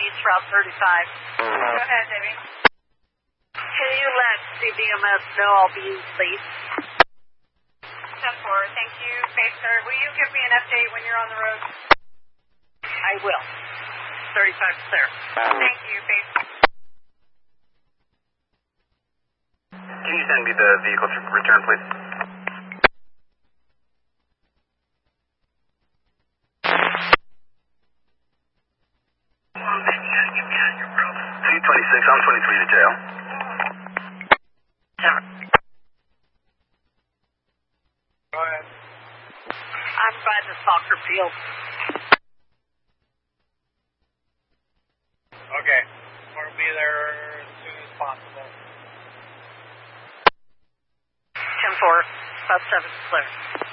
East Route 35. Go ahead, Debbie. Can you let CBMS know I'll be late? 10-4, thank you. Pacer, will you give me an update when you're on the road? I will. 35 clear. Thank you, Pacer. Can you send me the vehicle's return, please? C-26, I'm 23 to jail. Go ahead. I'm by the soccer field. Okay. We'll be there as soon as possible. 10-4, about 7 clear.